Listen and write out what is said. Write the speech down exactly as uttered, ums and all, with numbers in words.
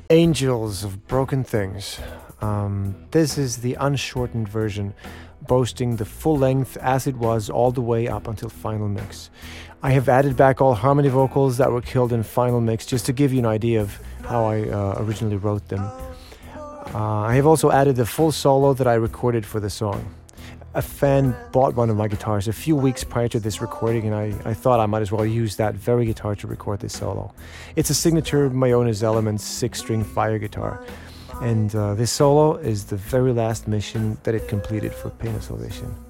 Angels of Broken Things. Um, this is the unshortened version, boasting the full length as it was all the way up until final mix. I have added back all harmony vocals that were killed in final mix just to give you an idea of how I uh, originally wrote them. Uh, I have also added the full solo that I recorded for the song. A fan bought one of my guitars a few weeks prior to this recording, and I, I thought I might as well use that very guitar to record this solo. It's a signature Mayonnaise Elements six-string fire guitar, and uh, this solo is the very last mission that it completed for Pain of Salvation.